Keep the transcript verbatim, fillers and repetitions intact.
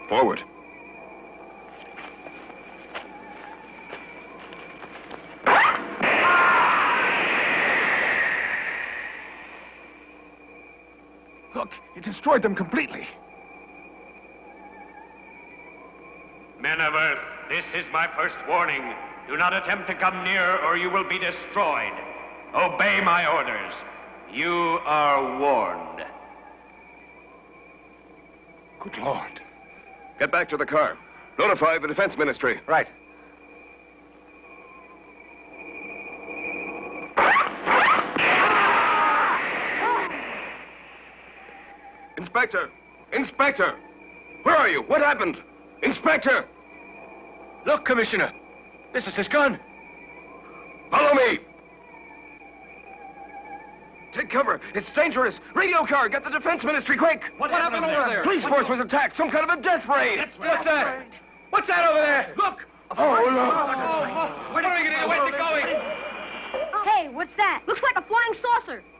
Forward. Look, it destroyed them completely. Men of Earth, this is my first warning. Do not attempt to come near or you will be destroyed. Obey my orders. You are warned. Good Lord. Get back to the car. Notify the Defense Ministry. Right. Inspector! Inspector! Where are you? What happened? Inspector! Look, Commissioner. This is his gun. Follow me! Take cover. It's dangerous. Radio car, get the Defense Ministry, quick! What, what happened, happened over there? Police force was attacked. Some kind of a death raid. What's that? What's that over there? Look! Oh, look. Oh, oh, where are you going? Where's it going? Hey, what's that? Looks like a flying saucer.